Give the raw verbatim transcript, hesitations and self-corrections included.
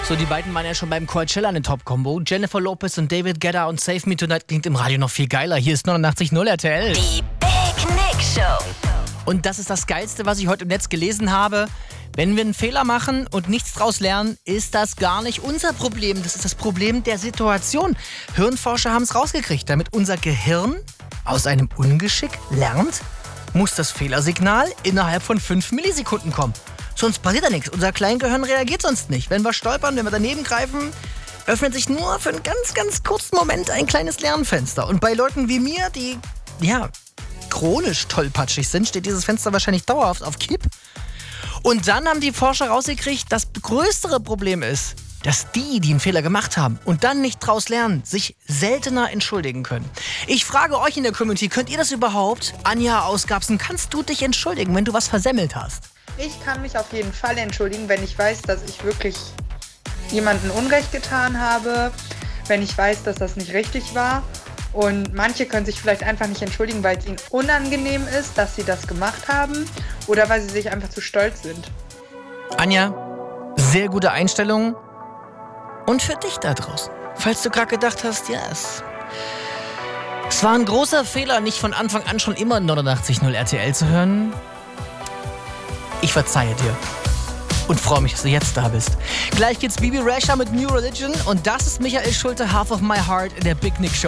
So, die beiden waren ja schon beim Coachella eine Top-Kombo. Jennifer Lopez und David Guetta und Save Me Tonight klingt im Radio noch viel geiler. Hier ist neunundachtzig Komma null R T L. Die Big Nick Show. Und das ist das Geilste, was ich heute im Netz gelesen habe. Wenn wir einen Fehler machen und nichts draus lernen, ist das gar nicht unser Problem. Das ist das Problem der Situation. Hirnforscher haben es rausgekriegt. Damit unser Gehirn aus einem Ungeschick lernt, muss das Fehlersignal innerhalb von fünf Millisekunden kommen. Sonst passiert ja nichts. Unser Kleingehirn reagiert sonst nicht. Wenn wir stolpern, wenn wir daneben greifen, öffnet sich nur für einen ganz, ganz kurzen Moment ein kleines Lernfenster. Und bei Leuten wie mir, die, ja, chronisch tollpatschig sind, steht dieses Fenster wahrscheinlich dauerhaft auf Kipp. Und dann haben die Forscher rausgekriegt, das größere Problem ist, dass die, die einen Fehler gemacht haben und dann nicht draus lernen, sich seltener entschuldigen können. Ich frage euch in der Community, könnt ihr das überhaupt? Anja aus Garbsen, kannst du dich entschuldigen, wenn du was versemmelt hast? Ich kann mich auf jeden Fall entschuldigen, wenn ich weiß, dass ich wirklich jemandem Unrecht getan habe, wenn ich weiß, dass das nicht richtig war. Und manche können sich vielleicht einfach nicht entschuldigen, weil es ihnen unangenehm ist, dass sie das gemacht haben oder weil sie sich einfach zu stolz sind. Anja, sehr gute Einstellung. Und für dich da draußen, falls du gerade gedacht hast, ja, yes, es war ein großer Fehler, nicht von Anfang an schon immer neunundachtzig Komma null R T L zu hören. Ich verzeihe dir und freue mich, dass du jetzt da bist. Gleich geht's Bibi Rexha mit New Religion und das ist Michael Schulte, Half of My Heart in der Big Nick Show.